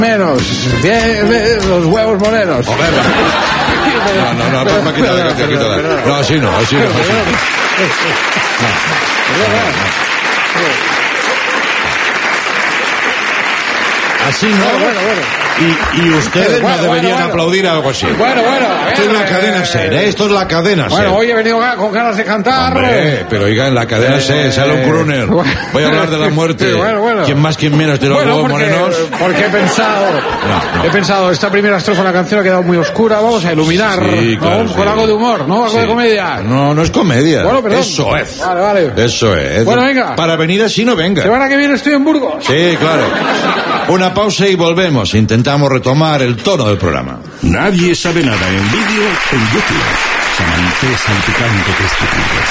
Menos. Los huevos morenos. No, así no. Así no. Bueno. Y ustedes no deberían aplaudir algo así. Bueno. Esto es la cadena SER, ¿eh? Esto es la cadena SER. Bueno, hoy he venido con ganas de cantar. Hombre, pero oiga, en la cadena SER sale un crooner. Voy a hablar de la muerte. Bueno. ¿Quién más, quién menos de los huevos morenos? Porque he pensado, esta primera estrofa de la canción ha quedado muy oscura, vamos a iluminar, sí, claro, con algo de humor, ¿no? Algo de comedia. No es comedia. Bueno, perdón. Eso es. Vale. Eso es. Bueno, venga. Para venir así no venga. Semana que viene estoy en Burgos. Sí, claro. Una pausa y volvemos. Intentamos retomar el tono del programa. Nadie sabe nada en vídeo en YouTube. Samantha salpicante testículos.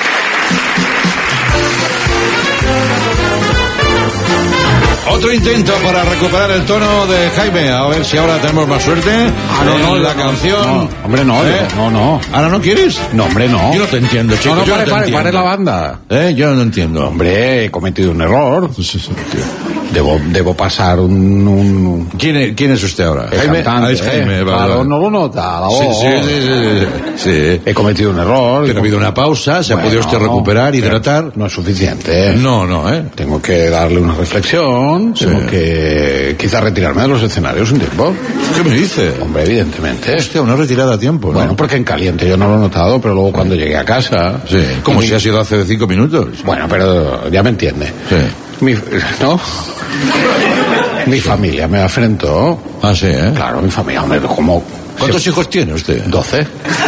Otro intento para recuperar el tono de Jaime. A ver si ahora tenemos más suerte. No, la canción. No, hombre, no. ¿Ahora no quieres? No, hombre, no. Yo no te entiendo, chico. No, yo no te pare entiendo. la banda. Yo no entiendo. Hombre, he cometido un error. Debo pasar un... ¿Quién es usted ahora? Jaime. Jaime. Jaime, vale. Claro, no lo nota, la voz. Sí. He cometido un error. Pero ha habido una pausa, se ha podido usted recuperar, hidratar. No es suficiente. No. Tengo que darle una reflexión. Tengo que quizás retirarme de los escenarios un tiempo. ¿Qué me dice? Hombre, evidentemente. Hostia, una retirada a tiempo, ¿no? Bueno, porque en caliente yo no lo he notado, pero luego cuando llegué a casa... Sí, como si ha sido hace 5 minutos. Bueno, pero ya me entiende. Sí. Mi familia me afrentó. Ah, sí, ¿eh? Claro, mi familia, hombre, como... ¿Cuántos hijos tiene usted? 12.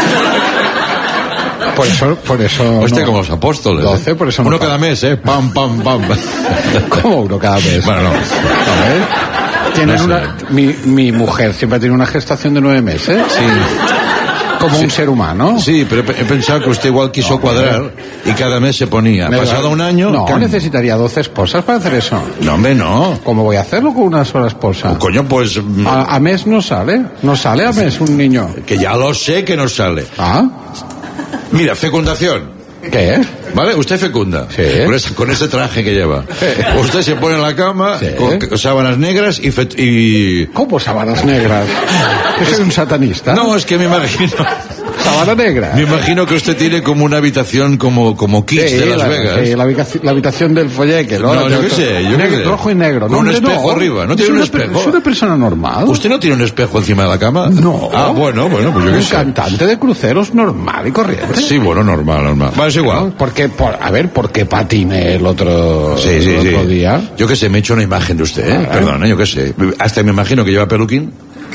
Por eso... Usted como los apóstoles. 12, por eso uno cada mes, ¿eh? Pam. ¿Cómo uno cada mes? Bueno, no. Tienen mi mujer siempre tiene una gestación de 9 meses. Sí. Como un ser humano. Sí, pero he pensado que usted igual quiso cuadrar y cada mes se ponía. Pasado un año... No, necesitaría 12 esposas para hacer eso. No, hombre, no. ¿Cómo voy a hacerlo con una sola esposa? Coño, pues... A mes no sale. No sale a mes un niño. Que ya lo sé que no sale. ¿Ah? Mira, fecundación. ¿Qué? ¿Vale? Usted fecunda. Sí. Con ese traje que lleva. Sí. Usted se pone en la cama Sí. con sábanas negras y... ¿Cómo sábanas negras? ¿Que soy un satanista? No, es que me imagino... ¿Sábana negra? Me imagino que usted tiene como una habitación como Kiss de Las Vegas. Sí, la habitación del folleque, ¿no? No, yo qué sé. Rojo y negro. Con un espejo arriba. No tiene un espejo. ¿Es una persona normal? ¿Usted no tiene un espejo encima de la cama? No. Ah, bueno, pues yo qué Un sé. cantante de cruceros normal y corriente. Sí, bueno, normal. Vale, es igual. ¿Por qué patiné el otro día? Yo qué sé, me he hecho una imagen de usted, ¿eh? Perdón, yo qué sé. Hasta me imagino que lleva peluquín.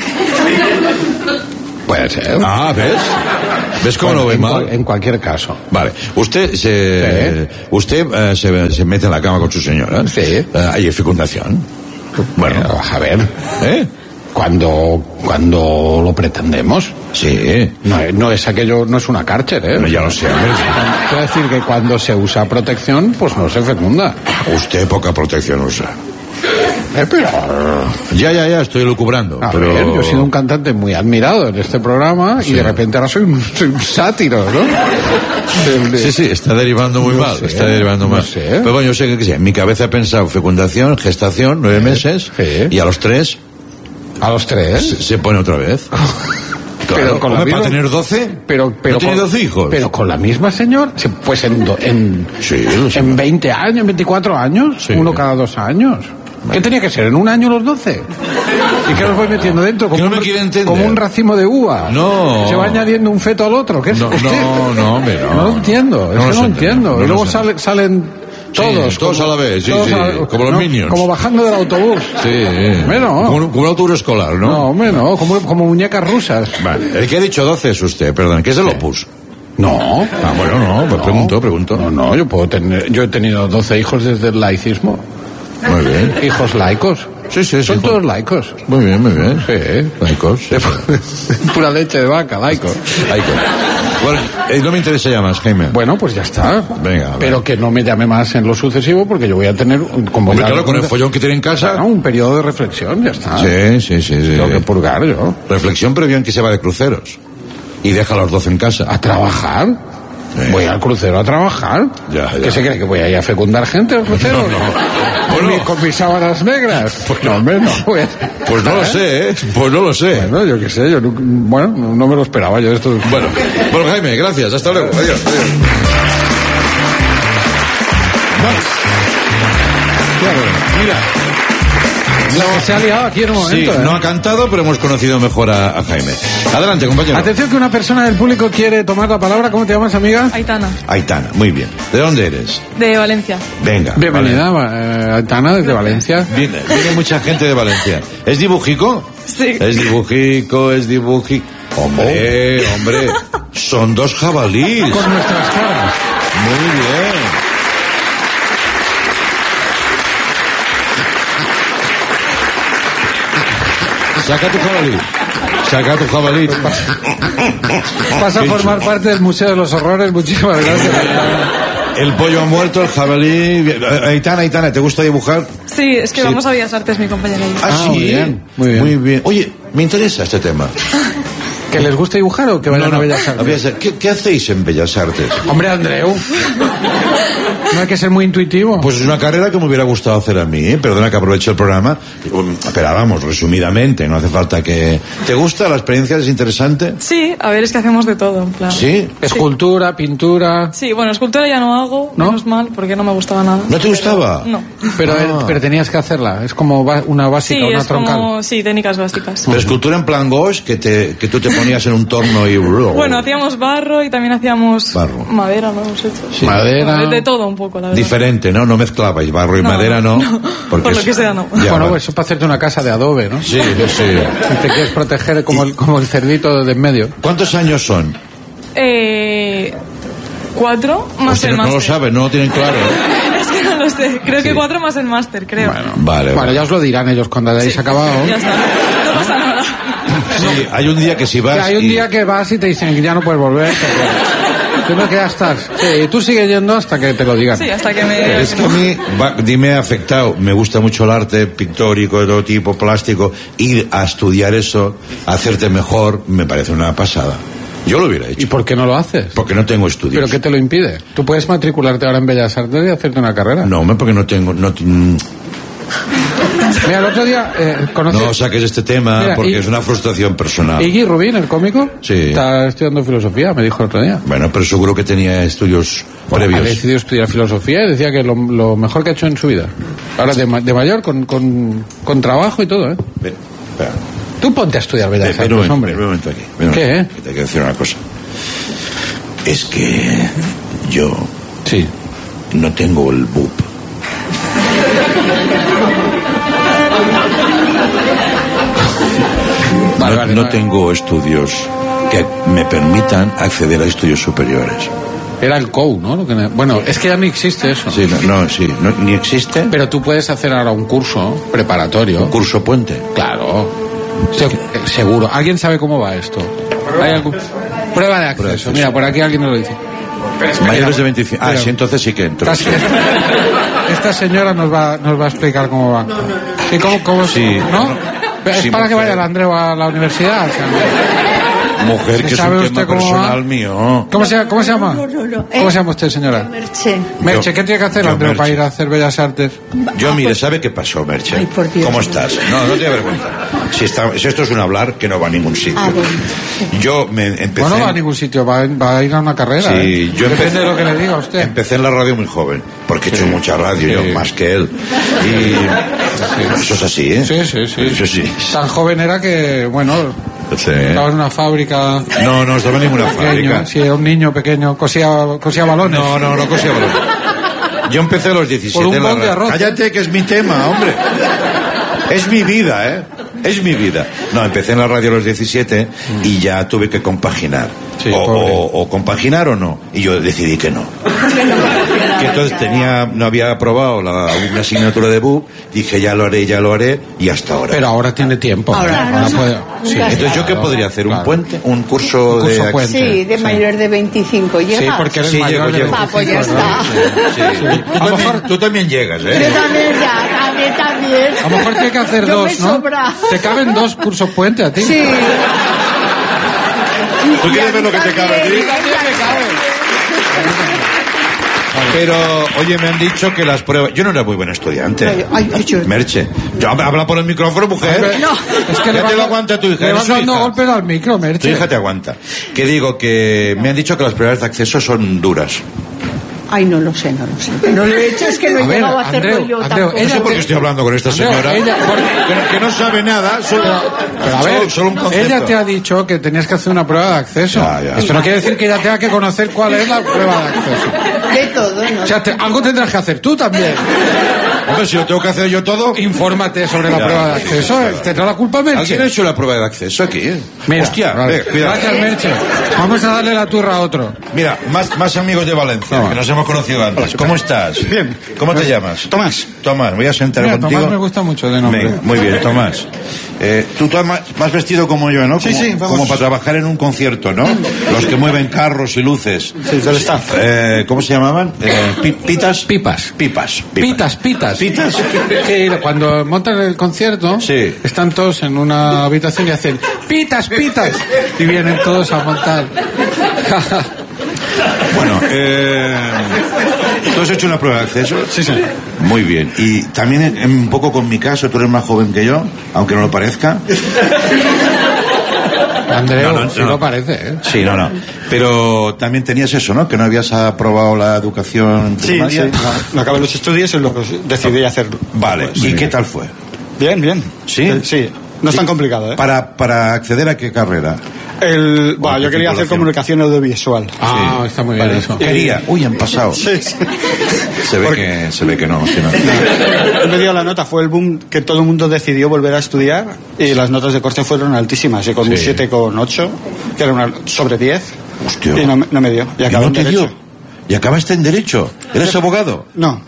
Puede ser. Ah, ¿ves? ¿Ves cómo lo ve mal? En cualquier caso. Vale. Usted se mete en la cama con su señora. Sí. Hay fecundación. Bueno. A ver. ¿Eh? Cuando lo pretendemos. Sí. No es aquello, no es una cárcel, ¿eh? No, ya lo sé. Quiero decir que cuando se usa protección, pues no se fecunda. Usted poca protección usa. Pero... Ya, estoy lucubrando. A pero... ver, yo he sido un cantante muy admirado en este programa y de repente ahora soy un sátiro, ¿no? Sí, está derivando muy mal. Está derivando mal. Sé. Pero bueno, yo sé que en mi cabeza he pensado fecundación, gestación, 9 meses, y a los 3... ¿A los 3? Se pone otra vez. Claro, con la misma... ¿Para tener 12? Pero ¿No tiene 12 hijos? Pero con la misma señora, pues en 20 años, 24 años, uno cada 2 años. ¿Qué tenía que ser? ¿En un año los 12? ¿Y qué los voy metiendo dentro? Como, como un racimo de uva. No. ¿Se va añadiendo un feto al otro? ¿Qué es? No, hombre, no. No lo entiendo, no entiendo. Y luego salen todos a la vez, sí. Como los Minions. Como bajando del autobús. Sí. Bueno. Como un autobús escolar, ¿no? No, hombre, no. Como muñecas rusas. Vale. El que ha dicho 12 es usted, perdón. ¿Qué es el Opus? No. Ah, bueno, no. Pues pregunto. No, yo he tenido 12 hijos desde el laicismo. Muy bien. Hijos laicos. Sí. Son todos laicos. Muy bien. Sí. Laicos. Pura leche de vaca, laicos. Bueno, no me interesa ya más, Jaime. Bueno, pues ya está. Venga. Pero que no me llame más en lo sucesivo porque yo voy a tener... Claro, con el follón que tiene en casa. Claro, un periodo de reflexión, ya está. Sí. Tengo que purgar yo. Reflexión previo en que se va de cruceros. Y deja a los 12 en casa. ¿A trabajar? Voy al crucero a trabajar. Ya. ¿Qué se cree? ¿Que voy a ir a fecundar gente al crucero? No. con mis sábanas negras. Pues no, hombre, no. Pues no lo sé, ¿eh? Pues no lo sé. Bueno, yo qué sé, no me lo esperaba yo esto. Bueno, Jaime, gracias, hasta luego. Adiós. Mira. Se ha liado aquí en un momento. Sí, no ha cantado, pero hemos conocido mejor a Jaime. Adelante, compañero. Atención que una persona del público quiere tomar la palabra. ¿Cómo te llamas, amiga? Aitana, muy bien. ¿De dónde eres? de Valencia. Venga. Bienvenida, Aitana, desde Valencia. Viene mucha gente de Valencia. ¿Es dibujico? Sí. Es dibujico. Hombre, son dos jabalíes. Con nuestras caras. Muy bien. Saca tu jabalí. Pasa a formar parte del Museo de los Horrores. Muchísimas gracias. El pollo ha muerto, el jabalí. Aitana, ¿te gusta dibujar? Sí, es que vamos a Bellas Artes, mi compañera y yo. Sí. Muy bien. Oye, me interesa este tema. ¿Que les gusta dibujar o que vayan a Bellas Artes? ¿Qué hacéis en Bellas Artes? Hombre, Andreu. No hay que ser muy intuitivo. Pues es una carrera que me hubiera gustado hacer a mí, ¿eh? Perdona que aproveche el programa. Pero vamos, resumidamente, no hace falta que... ¿Te gusta? ¿La experiencia es interesante? Sí, a ver, es que hacemos de todo, en plan. ¿Sí? Escultura, pintura... Sí, bueno, escultura ya no hago, ¿No? menos mal, porque no me gustaba nada. ¿No te gustaba? No. Pero tenías que hacerla. Es como una básica, Sí, una es troncal. como... Sí, técnicas básicas. Pero escultura en plan gauche, que tú te ponías en un torno y... Bueno, hacíamos barro y también hacíamos... Barro. Madera, lo hemos hecho. Sí. Madera... De todo un poco, la verdad. Diferente, ¿no? No mezclabais barro y madera, ¿no? Por lo que sea, no. Ya, Bueno, pues eso para hacerte una casa de adobe, ¿no? Sí. Si te quieres proteger como el cerdito de en medio. ¿Cuántos años son? 4 más Hostia, el no máster. lo sabes, no lo tienen claro. Es que no lo sé. Creo que 4 más el máster, creo. Vale. Bueno, ya os lo dirán ellos cuando hayáis acabado. Ya está. No pasa nada. Sí, hay un día que si vas... Que hay un día que vas y te dicen que ya no puedes volver. Tú no, que ya estás. Sí, tú sigues yendo hasta que te lo digan. Sí, hasta que me... Es que a mí me ha afectado. Me gusta mucho el arte pictórico de todo tipo, plástico. Ir a estudiar eso, hacerte mejor, me parece una pasada. Yo lo hubiera hecho. ¿Y por qué no lo haces? Porque no tengo estudios. ¿Pero qué te lo impide? ¿Tú puedes matricularte ahora en Bellas Artes y hacerte una carrera? No, porque no tengo... Mira, el otro día conocí... No saques este tema. Mira, porque es una frustración personal. Iggy Rubin, el cómico, Sí. está estudiando filosofía, me dijo el otro día. Bueno, pero seguro que tenía estudios previos. Ha decidido estudiar filosofía y decía que lo mejor que ha hecho en su vida. Ahora de mayor, con trabajo y todo, ¿eh? Ven, espera. Tú ponte a estudiar Bellas Ven Artes, un hombre. momento aquí. ¿Qué, Que te quiero decir una cosa. Es que yo Sí. no tengo el BUP. No tengo estudios que me permitan acceder a estudios superiores. Era el COU, ¿no? Bueno, es que ya no existe eso. Sí, ni existe. Pero tú puedes hacer ahora un curso preparatorio. Un curso puente. Claro. Seguro. ¿Alguien sabe cómo va esto? ¿Hay algún... Prueba de acceso. Mira, por aquí alguien nos lo dice. Mayores de 25. Ah, Pero- sí, entonces sí que entro. Esta señora nos va a explicar cómo va. ¿Y cómo Sí. ¿No? Es Sí, para que mujer. vaya el Andreu a la universidad. O sea, Mujer, que es ¿sabe un usted tema cómo va? personal mío. ¿Cómo se llama? No. ¿Cómo se llama usted, señora? Merche. Merche, ¿qué tiene que hacer yo, Andreu para Merche. ir a hacer Bellas Artes? Yo, mire, ¿sabe qué pasó, Merche? Ay, por Dios. ¿Cómo estás? No te vergüenza. Si esto es un hablar que no va a ningún sitio. Ah, bueno. Yo me empecé... No va a ningún sitio, va a ir a una carrera. Sí, yo Depende de lo que le diga a usted. Empecé en la radio muy joven, porque he hecho mucha radio, Sí. yo, más que él. Y eso es así, ¿eh? Sí. Eso sí. Tan joven era que, bueno, Sí. estaba en una fábrica. No estaba en ninguna fábrica. Pequeño, sí, era un niño pequeño, cosía balones. No cosía balones. Yo empecé a los 17 Por un en la bol de radio. arroz. Cállate, que es mi tema, hombre. Es mi vida, ¿eh? Es mi vida. No, empecé en la radio a los 17 y ya tuve que compaginar. Sí, pobre. o compaginar o no. Y yo decidí que no. Que entonces no había aprobado una asignatura de BUP, dije ya lo haré y hasta ahora. Pero ahora tiene tiempo. Ahora puede. Sí, Entonces, ¿yo qué podría hacer? ¿Un Claro. puente? ¿Un curso Un curso de...? puente. Sí, de mayor de 25. ¿Llegas? Sí, porque eres Sí, mayor de llego. 25, Ah, pues ya ¿no? está. Sí. Tú también llegas, Yo ¿eh? también ya, también. A lo mejor tiene que hacer Yo dos, me ¿no? sobra. ¿Te caben 2 cursos puente a ti? Sí. ¿Tú quieres ver lo que te cabe a ti? Pero, oye, me han dicho que las pruebas... Yo no era muy buen estudiante. Merche. Yo habla por el micrófono, mujer. No. Es que ya te lo aguanta tu hija. Le vas dando golpes al micro, Merche. Tu hija te aguanta. Que digo que me han dicho que las pruebas de acceso son duras. Ay, no lo sé. No lo he hecho, es que no he llegado a hacerlo yo tampoco. No sé por qué estoy hablando con esta señora. Que no sabe nada, solo un concepto. Ella te ha dicho que tenías que hacer una prueba de acceso. Ya. Esto no quiere decir que ella tenga que conocer cuál es la prueba de acceso. De todo, ¿no? O sea, algo tendrás que hacer tú también. Hombre, si lo tengo que hacer yo todo... Infórmate sobre la prueba de acceso. ¿Tendrá la culpa Merche? ¿Alguien ha hecho la prueba de acceso aquí? Mira, hostia, vale. cuidado. Gracias, Merche. Vamos a darle la turra a otro. Mira, más amigos de Valencia, que nos hemos conocido antes. ¿Cómo estás? Bien. ¿Cómo te llamas? Tomás. Tomás, voy a sentar Mira, contigo. Tomás me gusta mucho de nombre. Venga, muy bien, Tomás. Tú vas vestido como yo, ¿no? Sí, vamos. Como para trabajar en un concierto, ¿no? Los que mueven carros y luces. Sí, del staff. ¿Cómo se llamaban? ¿Pitas? Pipas. Pipas. Pitas. Sí, cuando montan el concierto, Sí. están todos en una habitación y hacen pitas. Y vienen todos a montar. Bueno, ¿tú has hecho una prueba de acceso? Sí. Muy bien. Y también un poco con mi caso, tú eres más joven que yo, aunque no lo parezca. Andreu, No, sí lo parece, ¿eh? Sí, no. Pero también tenías eso, ¿no? Que no habías aprobado la educación primaria. Sí. No acabé los estudios y luego decidí hacer. Vale. ¿Y qué tal fue? Bien. ¿Sí? Sí. No es tan complicado, ¿eh? ¿Para acceder a qué carrera? Yo quería hacer comunicación audiovisual. Ah, está muy bien eso. Quería. Uy, han pasado. Sí. Se ve que no. Si no. Me dio la nota, fue el boom que todo el mundo decidió volver a estudiar y las notas de corte fueron altísimas. Y con un 7,8, que era una sobre 10. Hostia. Y no me dio. Y ¿Y acabé no en te Derecho. dio? ¿Y acabaste en Derecho? ¿Eres abogado? No.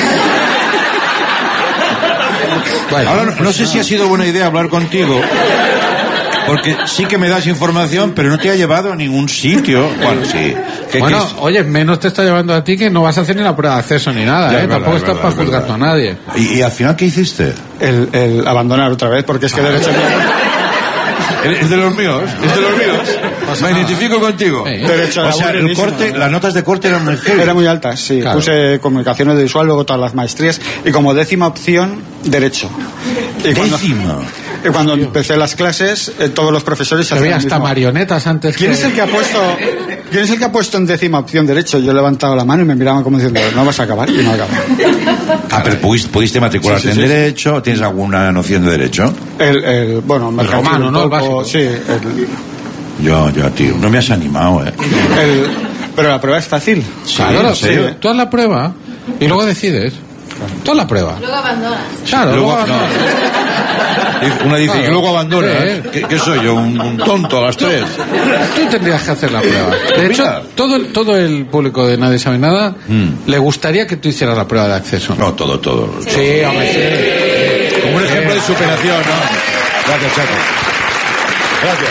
Bueno, Ahora no sé si ha sido buena idea hablar contigo, porque sí que me das información, pero no te ha llevado a ningún sitio. Bueno, sí. Bueno, oye, menos te está llevando a ti que no vas a hacer ni la prueba de acceso ni nada, Ya, ¿eh? es Tampoco verdad, estás para juzgar a nadie. ¿Y al final qué hiciste? El abandonar otra vez, porque es que Derecho... ¿Es de los míos? Me identifico contigo. Sí. Derecho O sea, el corte, las notas de corte eran muy heavy. Era muy altas, sí. Claro. Puse comunicación audiovisual, luego todas las maestrías y como 10ª opción, Derecho. Y cuando empecé las clases, todos los profesores Se veía hacían lo hasta mismo. marionetas antes. ¿Quién es el que ha puesto en 10ª opción Derecho? Yo he levantado la mano y me miraban como diciendo, no vas a acabar, y no acabé. Pero pudiste matricularte en Derecho. ¿Tienes alguna noción de Derecho? Bueno, mercantil romano, un ¿no? El poco, básico. sí. Yo, tío, no me has animado, Pero la prueba es fácil. Claro, ¿en serio? tú haz la prueba y luego decides. Tú haz la prueba. Luego abandonas. Claro, luego abandonas. Una dice, Claro. y luego abandona. Sí. ¿Qué soy yo? ¿Un tonto a las 3? Tú tendrías que hacer la prueba. De hecho, Mira. todo el público de Nadie Sabe Nada le gustaría que tú hicieras la prueba de acceso. No, todo. Sí, hombre, sí. Como un ejemplo de superación, ¿no? Gracias, Chaco. Gracias.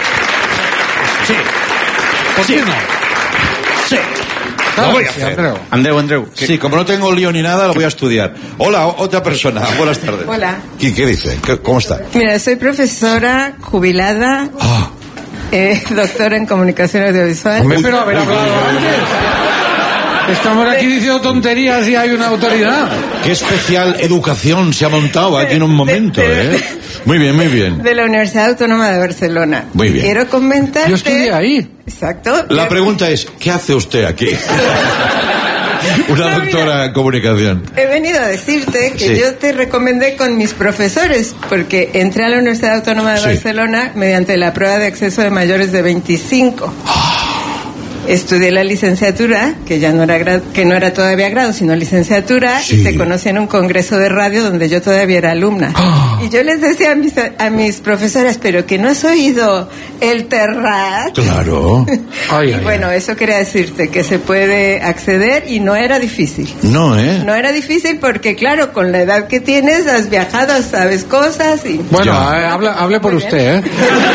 ¿Por qué no? Sí. Claro, Lo voy a sí, hacer. Andreu. Sí, como no tengo lío ni nada, lo voy a estudiar. Hola, otra persona. Buenas tardes. Hola. ¿Qué dice? ¿Cómo está? Mira, soy profesora jubilada, Ah, doctora en comunicación audiovisual. Hombre, pero haber hablado antes. Estamos aquí diciendo tonterías y hay una autoridad. qué especial educación se ha montado aquí en un momento, ¿eh? Muy bien. De la Universidad Autónoma de Barcelona. Muy bien. Quiero comentarte... Yo estudié ahí. Exacto. La pregunta es, ¿qué hace usted aquí? Una doctora en comunicación. He venido a decirte que Sí. yo te recomendé con mis profesores, porque entré a la Universidad Autónoma de Sí. Barcelona mediante la prueba de acceso de mayores de 25. Estudié la licenciatura, que ya no era que no era todavía grado, sino licenciatura, Sí. y te conocí en un congreso de radio donde yo todavía era alumna. Y yo les decía a mis profesoras, pero que no has oído el Terrat. Claro. Ay, Y bueno, eso quería decirte, que se puede acceder y no era difícil. No, ¿eh? No era difícil porque, claro, con la edad que tienes, has viajado, sabes cosas y... Bueno, Ya. hable por Muy usted, ¿eh?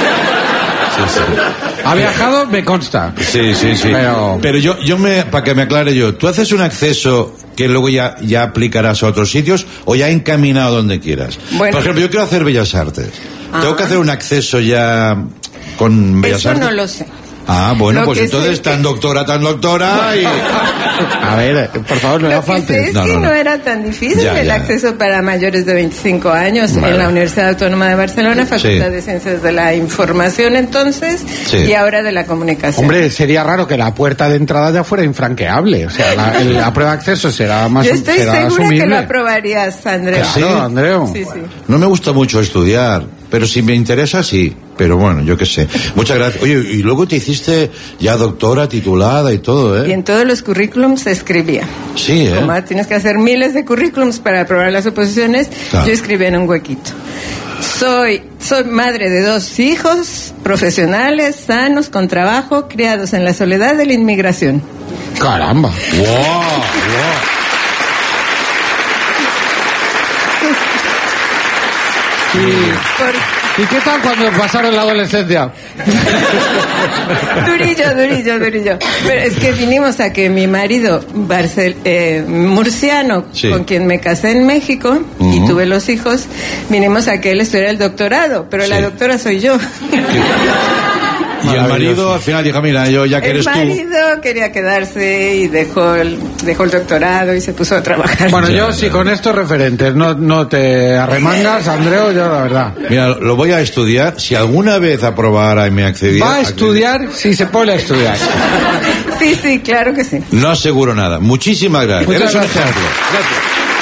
Ha viajado, me consta. Sí. Pero yo para que me aclare yo, ¿tú haces un acceso que luego ya aplicarás a otros sitios o ya encaminado donde quieras? Bueno. Por ejemplo, yo quiero hacer Bellas Artes. Ah. ¿Tengo que hacer un acceso ya con Bellas Eso Artes? no lo sé. Ah, bueno, pues entonces tan doctora y... A ver, por favor, no la faltes. No era tan difícil el acceso para mayores de 25 años en la Universidad Autónoma de Barcelona, Facultad de Ciencias de la Información entonces, y ahora de la Comunicación. Hombre, sería raro que la puerta de entrada ya fuera infranqueable. O sea, la prueba de acceso será más asumible. Yo estoy segura que lo aprobarías, Andreu. Claro, ¿sí? Andreu. Sí. No me gusta mucho estudiar, pero si me interesa, sí. Pero bueno, yo qué sé. Muchas gracias. Oye, y luego te hiciste ya doctora, titulada y todo, ¿eh? Y en todos los currículums se escribía. Sí, ¿eh? Como tienes que hacer miles de currículums para aprobar las oposiciones, yo escribía en un huequito. Soy madre de 2 hijos, profesionales, sanos, con trabajo, criados en la soledad de la inmigración. ¡Caramba! ¡Wow! ¿Y qué tal cuando pasaron la adolescencia? Durillo. Pero es que vinimos a que mi marido, murciano, con quien me casé en México y tuve los hijos, vinimos a que él estudiara el doctorado, pero la doctora soy yo. Y el marido al final dijo, mira, yo ya que eres tú. El marido quería quedarse y dejó el doctorado y se puso a trabajar. Bueno, yo si con estos referentes no te arremangas, Andreu, yo la verdad. Mira, lo voy a estudiar. Si alguna vez aprobara y me accediera... Va a estudiar si se pone a estudiar. Sí, claro que sí. No aseguro nada. Muchísimas gracias. Muchas gracias. Gracias.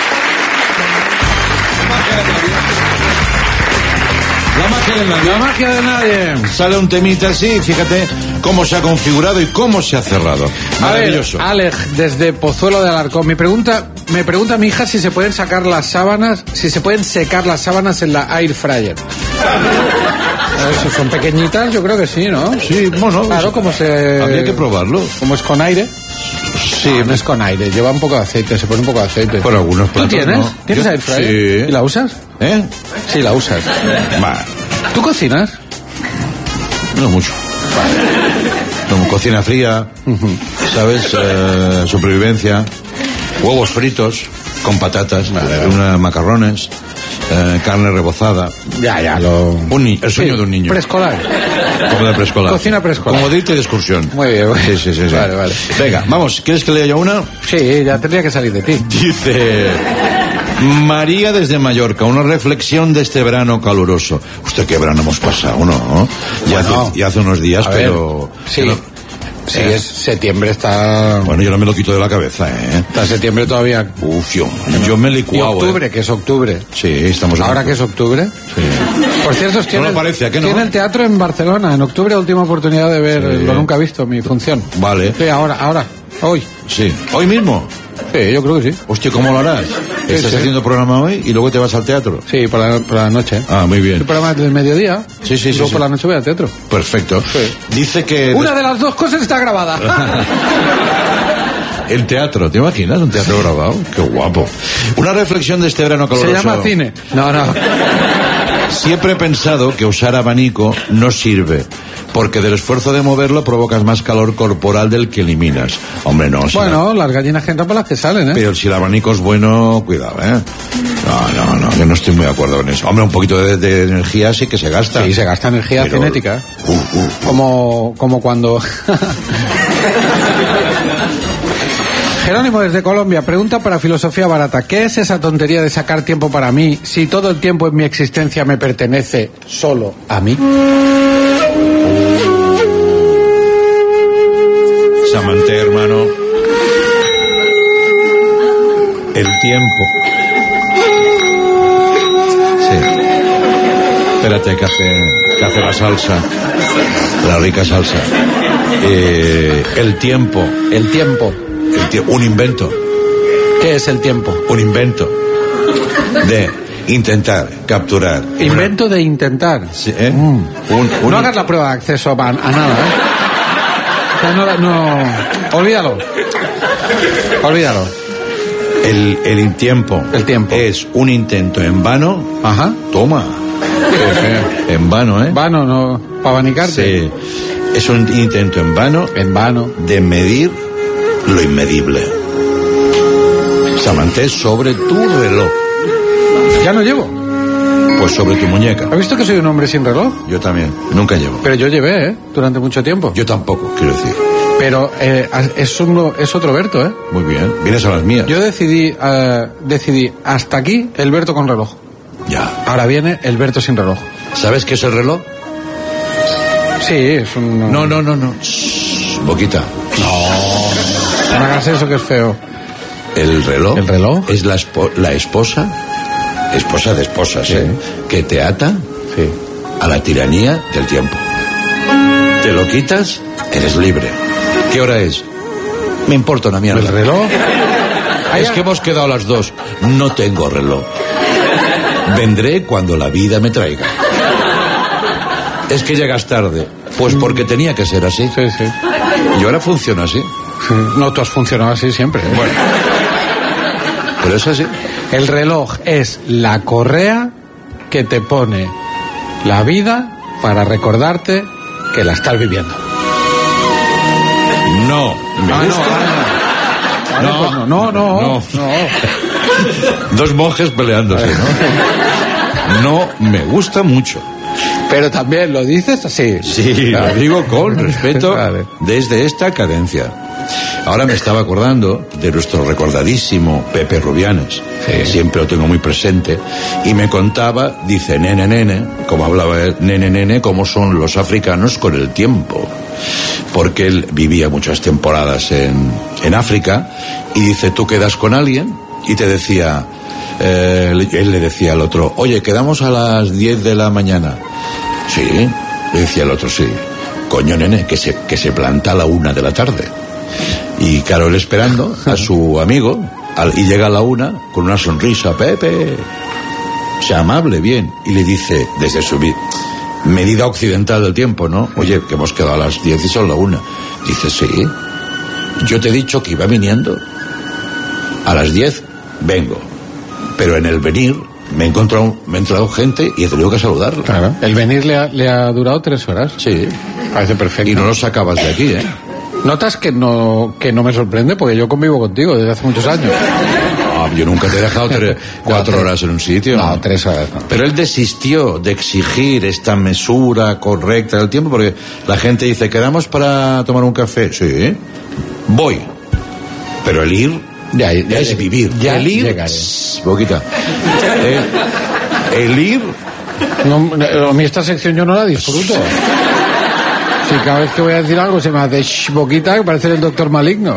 La magia de nadie. Sale un temita así, fíjate cómo se ha configurado y cómo se ha cerrado. Maravilloso. A ver, Alex, desde Pozuelo de Alarcón, me pregunta mi hija si se pueden secar las sábanas en la air fryer. Eso, son pequeñitas, yo creo que sí, ¿no? Sí, bueno. Claro, como se... Habría que probarlo. Como es con aire. Sí, no es con aire, lleva un poco de aceite, se pone un poco de aceite. Por algunos platos, ¿Tú tienes? ¿no? ¿Tienes air fryer? Sí. ¿Y la usas? ¿Eh? Sí, la usas. ¿Tú cocinas? No mucho. Como cocina fría, ¿sabes? Supervivencia, huevos fritos con patatas, macarrones, carne rebozada. Ya, el sueño de un niño. Preescolar. Como de preescolar. Cocina preescolar. Como de irte de excursión. Muy bien. Sí. Vale. Venga, vamos, ¿quieres que lea yo una? Sí, ya tendría que salir de ti. Dice... María desde Mallorca, una reflexión de este verano caluroso. Usted, qué verano hemos pasado, ¿no? Ya hace unos días, pero... Sí, es septiembre, está... Bueno, yo no me lo quito de la cabeza, ¿eh? Está septiembre todavía. Uf, yo me licuado. Y octubre, que es octubre. Sí, estamos... ¿Ahora que es octubre? Sí. Por cierto, no parece, ¿a qué no? Tiene el teatro en Barcelona. En octubre, última oportunidad de ver Lo Nunca Visto, mi función. Vale. Sí, ahora, hoy. Sí. ¿Hoy mismo? Sí, yo creo que sí. Hostia, ¿cómo lo harás? ¿Estás haciendo programa hoy y luego te vas al teatro? Sí, por la noche. Ah, muy bien. El programa del mediodía. Sí. Y luego por la noche voy al teatro. Perfecto. Sí. Dice que... Una de las dos cosas está grabada. El teatro, ¿te imaginas? Un teatro grabado. Qué guapo. Una reflexión de este verano caluroso. Se llama cine. No. Siempre he pensado que usar abanico no sirve, porque del esfuerzo de moverlo provocas más calor corporal del que eliminas. Hombre, no. Bueno, las gallinas que entran por las que salen, ¿eh? Pero si el abanico es bueno, cuidado, ¿eh? No, yo no estoy muy de acuerdo con eso. Hombre, un poquito de energía sí que se gasta. Sí, se gasta energía cinética. Como cuando... Jerónimo desde Colombia pregunta para Filosofía Barata: ¿qué es esa tontería de sacar tiempo para mí si todo el tiempo en mi existencia me pertenece solo a mí? Samanté, hermano. El tiempo. Sí. Espérate, que hace la salsa. La rica salsa. El tiempo. El tiempo. Un invento. ¿Qué es el tiempo? Un invento de intentar capturar. Invento de intentar. Sí, ¿eh? No hagas la prueba de acceso a nada, ¿eh? O sea, no. Olvídalo. El tiempo. El tiempo. Es un intento en vano. Ajá. Toma. En vano, ¿eh? Vano, no. Para abanicarte. Sí. Es un intento en vano. De medir lo inmedible. Samanté sobre tu reloj. Ya no llevo. Pues sobre tu muñeca. ¿Has visto que soy un hombre sin reloj? Yo también, nunca llevo. Pero yo llevé, durante mucho tiempo. Yo tampoco, quiero decir. Pero es otro Berto, ¿eh? Muy bien, vienes a las mías. Yo decidí hasta aquí el Berto con reloj. Ya. Ahora viene el Berto sin reloj. ¿Sabes qué es el reloj? Sí, es un... No. Shh, Boquita. No hagas eso que es feo. ¿El reloj? ¿El reloj? Es la esposa de esposas, Sí. que te ata Sí. a la tiranía del tiempo. Te lo quitas, eres libre. ¿Qué hora es? Me importa una mierda. ¿El reloj? Es que hemos quedado a las 2. No tengo reloj. Vendré cuando la vida me traiga. Es que llegas tarde. Pues porque tenía que ser así. Sí, sí. Y ahora funciona así. Sí. No, tú has funcionado así siempre, ¿eh? Bueno. Pero es así. El reloj es la correa que te pone la vida para recordarte que la estás viviendo. No. Me gusta. Vale, pues no. Dos monjes peleándose, ¿no? No me gusta mucho. Pero también lo dices así. Sí, lo digo con respeto Vale. desde esta cadencia. Ahora me estaba acordando de nuestro recordadísimo Pepe Rubianes. Sí. Siempre lo tengo muy presente. Y me contaba, dice, nene, como hablaba él, nene, cómo son los africanos con el tiempo. Porque él vivía muchas temporadas en África. Y dice, tú quedas con alguien y te decía, él le decía al otro, oye, quedamos a las 10 de la mañana. Sí, le decía el otro, sí. Coño, nene, que se planta a la 1 de la tarde. Y claro, él esperando a su amigo, y llega a la 1 con una sonrisa, Pepe, sea amable, bien, y le dice, desde su medida occidental del tiempo, ¿no? Oye, que hemos quedado a las 10 y son la 1. Dice, sí, yo te he dicho que iba viniendo. A las 10 vengo, pero en el venir me he entrado gente y he tenido que saludarlo. Claro. El venir le ha durado 3 horas. Sí. Parece perfecto. Y no lo sacabas de aquí, ¿eh? ¿Notas que no me sorprende? Porque yo convivo contigo desde hace muchos años. No, yo nunca te he dejado 4 horas en un sitio. No, 3 horas. No. Pero él desistió de exigir esta mesura correcta del tiempo, porque la gente dice, ¿quedamos para tomar un café? Sí, voy. Pero el ir ya es vivir. Ya el ir, llegaré. Boquita. El ir... No, a mí esta sección yo no la disfruto. Si cada vez que voy a decir algo se me hace boquita, que parece el doctor maligno.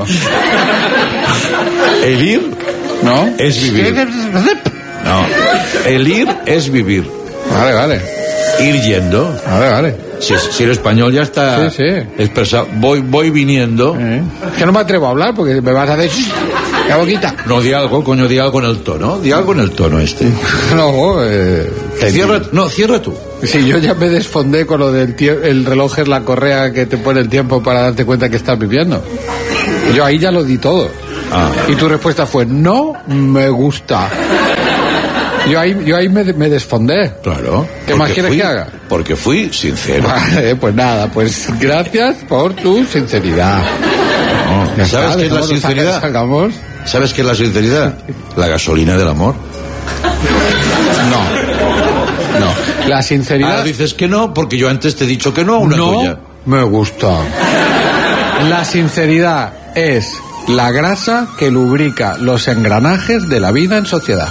El ir ¿no? Es vivir. No, el ir es vivir. Vale. Ir yendo. Vale. Si el español ya está expresado. Voy viniendo. Es que no me atrevo a hablar porque me vas a decir la boquita. No, di algo, coño, di algo en el tono. Di algo en el tono este. No, cierra tú. Sí, yo ya me desfondé con lo del el reloj es la correa que te pone el tiempo para darte cuenta que estás viviendo. Yo ahí ya lo di todo. Y tu respuesta fue, no me gusta. Yo ahí me desfondé. Claro. ¿Qué más quieres que haga? Porque fui sincero. Vale, pues nada, pues gracias por tu sinceridad. No. ¿Sabes qué es la sinceridad? Salgamos. ¿Sabes qué es la sinceridad? La gasolina del amor. No. La sinceridad... Ahora dices que no, porque yo antes te he dicho que no a una tuya. Me gusta. La sinceridad es la grasa que lubrica los engranajes de la vida en sociedad.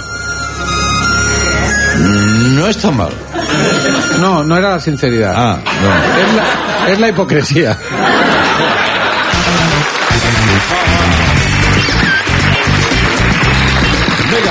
No está mal. No era la sinceridad. No. Es la hipocresía. Venga.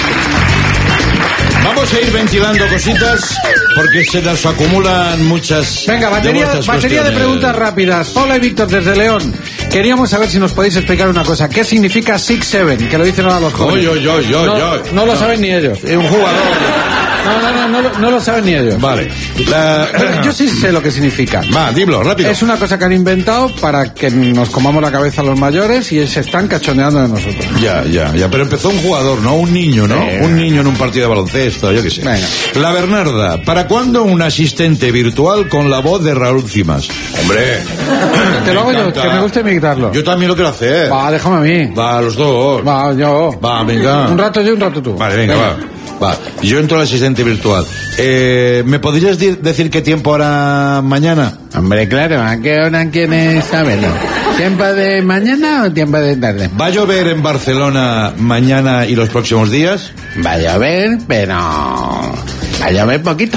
Vamos a ir ventilando cositas porque se nos acumulan muchas. Venga, batería de preguntas rápidas. Paula y Víctor desde León. Queríamos saber si nos podéis explicar una cosa. ¿Qué significa 6-7? Que lo dicen ahora los jóvenes. No lo saben ni ellos. Es un jugador. No lo saben ni ellos. Vale. Yo sí sé lo que significa. Va, dilo, rápido. Es una cosa que han inventado para que nos comamos la cabeza los mayores y se están cachondeando de nosotros. Ya. Pero empezó un jugador, ¿no? Un niño, ¿no? Un niño en un partido de baloncesto, yo qué sé. Venga. La Bernarda. ¿Para cuándo un asistente virtual con la voz de Raúl Cimas? Hombre. Te lo hago yo, que me gusta imitarlo. Yo también lo quiero hacer. Va, déjame a mí. Va, los dos. Va, yo. Va, venga. Un rato yo, un rato tú. Vale, venga. Va. Yo entro al asistente virtual. ¿Me podrías decir qué tiempo hará mañana? Hombre, claro, ¿a qué hora quieres saberlo? ¿Tiempo de mañana o tiempo de tarde? ¿Va a llover en Barcelona mañana y los próximos días? Va a llover, pero... va a llover poquito.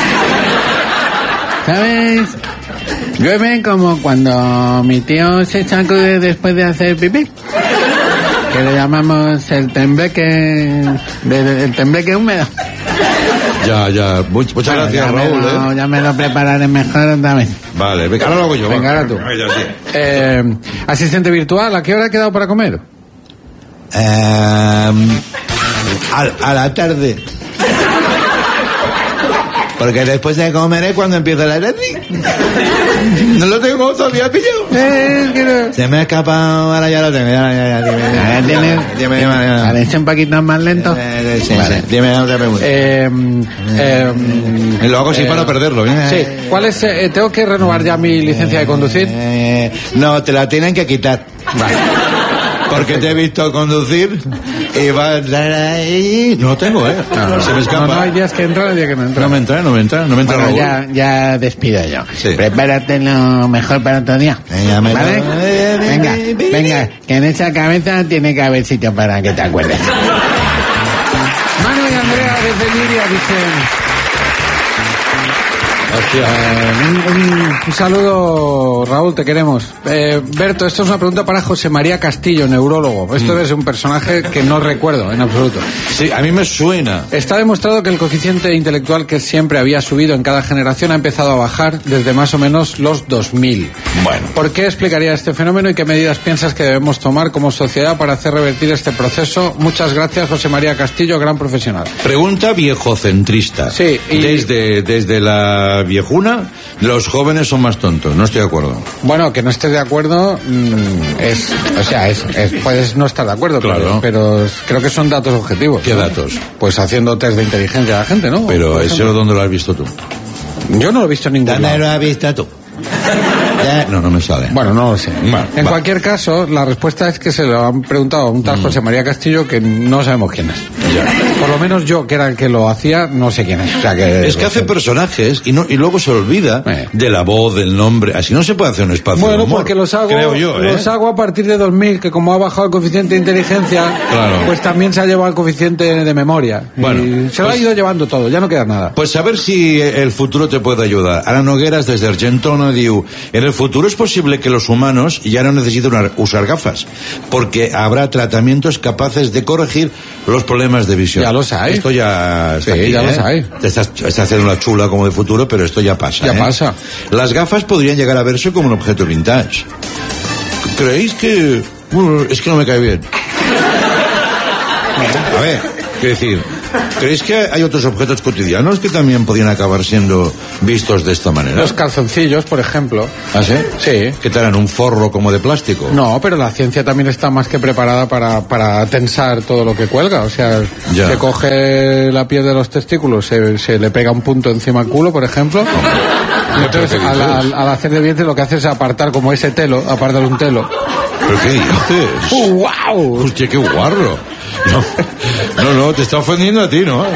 ¿Sabes? Llueve como cuando mi tío se sacude después de hacer pipí. Que le llamamos el tembleque... el tembleque húmedo. Ya. Muchas gracias, Raúl. Ya me lo prepararé mejor otra vez. Vale, venga, ahora lo hago yo. Venga, ahora tú. Asistente virtual, ¿a qué hora ha quedado para comer? A la tarde. Porque después de comer es cuando empieza la tarde. No lo tengo todavía pillado. Se me ha escapado, ahora ya lo tengo. Ya tienes. Parece un poquito más lento. Sí, vale. Sí. Dime otra pregunta. Lo hago así para no perderlo. Sí. ¿Cuál es? ¿Tengo que renovar ya mi licencia de conducir? No, te la tienen que quitar. Vale. Porque te he visto conducir y va a entrar ahí. No lo tengo, se me escapa. No hay días que entra, días que no entra. No me entra. Bueno, ya despido yo. Sí. Prepárate lo mejor para otro día. ¿Vale? Venga, que en esa cabeza tiene que haber sitio para que te acuerdes. Manu y Andrea desde Liria dicen... Un saludo, Raúl, te queremos. Berto, esto es una pregunta para José María Castillo, neurólogo. Esto es un personaje que no recuerdo en absoluto. Sí, a mí me suena. Está demostrado que el coeficiente intelectual, que siempre había subido en cada generación, ha empezado a bajar desde más o menos los 2000. Bueno. ¿Por qué explicaría este fenómeno y qué medidas piensas que debemos tomar como sociedad para hacer revertir este proceso? Muchas gracias, José María Castillo, gran profesional. Pregunta viejocentrista. Sí. Desde la viejuna, los jóvenes son más tontos. No estoy de acuerdo. Bueno, que no estés de acuerdo puedes no estar de acuerdo, claro. pero creo que son datos objetivos. ¿Qué datos? Pues haciendo test de inteligencia a la gente, ¿no? Pero eso, ¿dónde lo has visto tú? Yo no lo he visto en ningún lado. ¿Dónde lo has visto tú? No me sale. Bueno, no lo sé. En cualquier caso, la respuesta es que se lo han preguntado a un tal José María Castillo que no sabemos quién es. Ya. Por lo menos yo, que era el que lo hacía, no sé quién es. O sea, es que hace personajes y luego se olvida de la voz, del nombre. Así no se puede hacer un espacio de humor, porque los hago, creo yo, los hago a partir de 2000, que como ha bajado el coeficiente de inteligencia, pues también se ha llevado el coeficiente de memoria. Bueno, y se lo ha ido llevando todo, ya no queda nada. Pues a ver si el futuro te puede ayudar. Ana Nogueras, desde Argentona, diu: en el futuro es posible que los humanos ya no necesiten usar gafas, porque habrá tratamientos capaces de corregir los problemas de visión. Ya los hay. Esto ya está aquí, ya los hay. Te estás haciendo una chula como de futuro, pero esto ya pasa. Ya pasa. Las gafas podrían llegar a verse como un objeto vintage. ¿Creéis que...? Es que no me cae bien. A ver, quiero decir... ¿Creéis que hay otros objetos cotidianos que también podrían acabar siendo vistos de esta manera? Los calzoncillos, por ejemplo. ¿Ah, sí? Sí. ¿Que te harán un forro como de plástico? No, pero la ciencia también está más que preparada para tensar todo lo que cuelga. O sea, se coge la piel de los testículos, se le pega un punto encima al culo, por ejemplo. Y entonces, al hacer de vientre, lo que hace es apartar como ese telo, apartar un telo. ¿Pero qué dices? ¡Wow! Hostia, qué guarro. No, te está ofendiendo a ti, ¿no?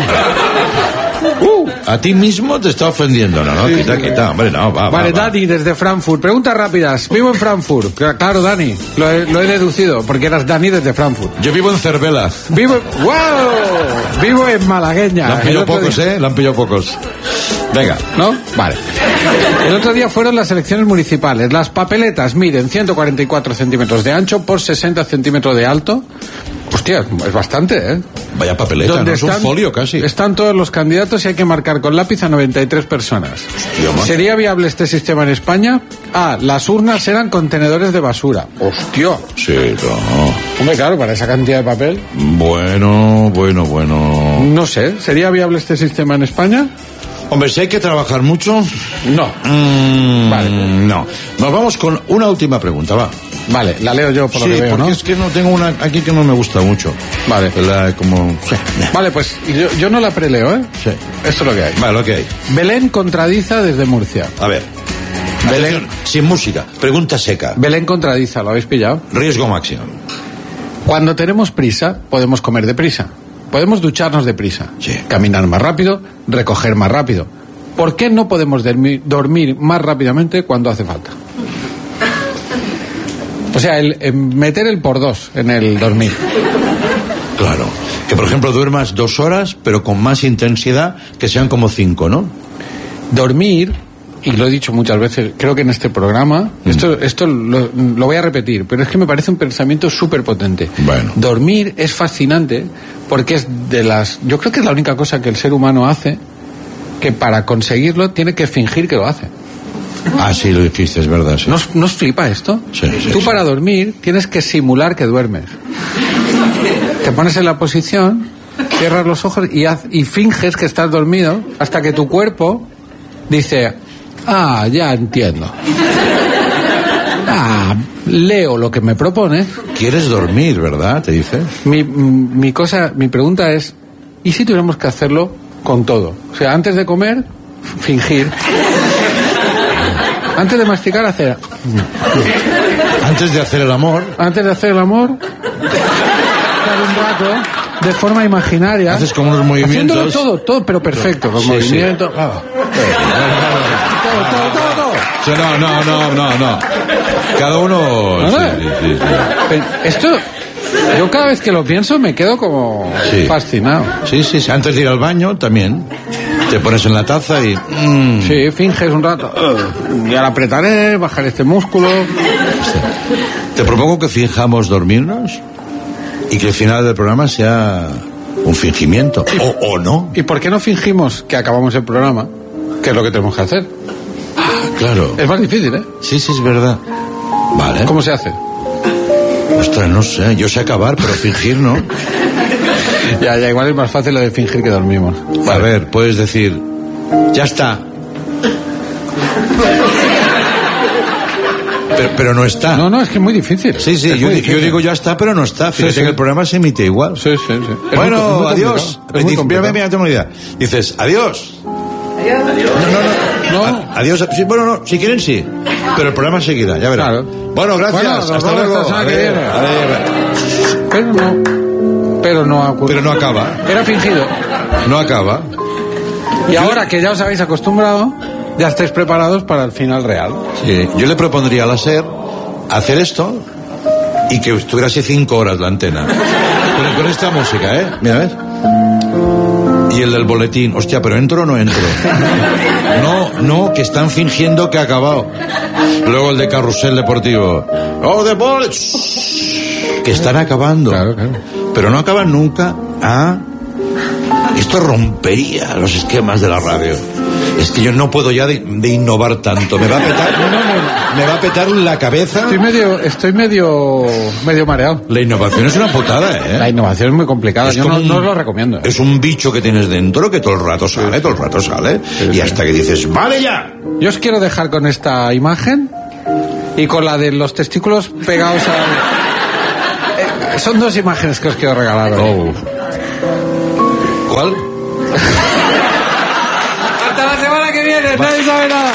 A ti mismo te está ofendiendo. No, quita. Hombre, no, Vale, Dani, desde Frankfurt. Preguntas rápidas. Vivo en Frankfurt. Claro, Dani. Lo he deducido, porque eras Dani desde Frankfurt. Yo vivo en Cervela. ¡Wow! Vivo en Malagueña. La han pillado pocos, La han pillado pocos. Venga. ¿No? Vale. El otro día fueron las elecciones municipales. Las papeletas miden 144 centímetros de ancho por 60 centímetros de alto. Hostia, es bastante, ¿eh? Vaya papeleta, no es un folio casi. Están todos los candidatos y hay que marcar con lápiz a 93 personas. Hostia, ¿sería viable este sistema en España? Las urnas eran contenedores de basura. Hostia. Sí, no. Hombre, claro, para esa cantidad de papel. Bueno. No sé, ¿sería viable este sistema en España? Hombre, si hay que trabajar mucho... No. Vale. No. Nos vamos con una última pregunta, va. Vale, la leo yo por lo que veo, porque es que no tengo una aquí que no me gusta mucho. Vale. Sí. Vale, pues yo no la preleo, ¿eh? Sí. Esto es lo que hay. Vale, lo que hay. Belén contradiza desde Murcia. A ver. Belén, sin música. Pregunta seca. Belén contradiza, ¿lo habéis pillado? Riesgo máximo. Cuando tenemos prisa, podemos comer deprisa. podemos ducharnos deprisa, Sí. caminar más rápido, recoger más rápido. ¿Por qué no podemos dormir más rápidamente cuando hace falta? O sea, meter el por dos en el dormir. Claro. Que, por ejemplo, duermas 2 horas, pero con más intensidad, que sean como 5, ¿no? Dormir, y lo he dicho muchas veces, creo que en este programa, esto lo voy a repetir, pero es que me parece un pensamiento súper potente. Bueno. Dormir es fascinante porque es yo creo que es la única cosa que el ser humano hace que para conseguirlo tiene que fingir que lo hace. Ah, sí, lo dijiste, es verdad. Sí. ¿No os flipa esto? Sí, sí, Tú sí. para dormir tienes que simular que duermes. Te pones en la posición, cierras los ojos y finges que estás dormido hasta que tu cuerpo dice, ya entiendo. Leo lo que me propone. ¿Quieres dormir, verdad? Te dice. Mi pregunta es, ¿y si tuviéramos que hacerlo con todo? O sea, antes de comer, fingir. Antes de masticar, hacer. Antes de hacer el amor, Antes de hacer el amor, estar un rato de forma imaginaria. haces como unos movimientos. Haciéndolo todo, pero perfecto. Los Sí, movimientos. sí. Todo. Sí, no. Cada uno. ¿No? Sí. Esto, yo cada vez que lo pienso me quedo como Sí. fascinado. Sí. Antes de ir al baño también. Te pones en la taza y. Sí, finges un rato. Y ahora apretaré, bajar este músculo. Te propongo que finjamos dormirnos y que el final del programa sea un fingimiento. O no. ¿Y por qué no fingimos que acabamos el programa? Que es lo que tenemos que hacer. Claro. Es más difícil, ¿eh? Sí, es verdad. Vale. ¿Cómo se hace? Ostras, no sé. Yo sé acabar, pero fingir no. Ya, igual es más fácil lo de fingir que dormimos. A ver, puedes decir, ya está. Pero no está. No, es que es muy difícil. Sí, Es muy yo difícil. digo ya está, pero no está. Fíjate Sí. que el programa se emite igual. Sí. Es muy Bueno, adiós. complicado. Es muy complicado. Mira, tengo una idea. Dices, adiós. No. Adiós. Sí, bueno, no, si quieren sí. Pero el programa seguirá, ya verás. Claro. Bueno, gracias. Bueno, nos Hasta vemos luego. la semana que viene. Adiós. Pero no ha ocurrido. Pero no acaba. Era fingido. No acaba. Y ahora que ya os habéis acostumbrado, ya estáis preparados para el final real. Sí, yo le propondría a la SER hacer esto y que estuviera así 5 horas la antena. Con esta música, ¿eh? Mira, ¿ves? Y el del boletín. Hostia, ¿pero entro o no entro? No, que están fingiendo que ha acabado. Luego el de carrusel deportivo. ¡Oh, de boletín! Que están acabando. Claro. Pero no acaban nunca. Esto rompería los esquemas de la radio. Es que yo no puedo ya de innovar tanto. Me va a petar la cabeza. Estoy medio mareado. La innovación es una putada, ¿eh? La innovación es muy complicada. Es Yo como no os lo recomiendo. Es un bicho que tienes dentro que todo el rato sale. Y hasta que dices, ¡vale ya! Yo os quiero dejar con esta imagen y con la de los testículos pegados a... son 2 imágenes que os quiero regalar hoy. ¿Cuál? Hasta la semana que viene, nadie sabe nada.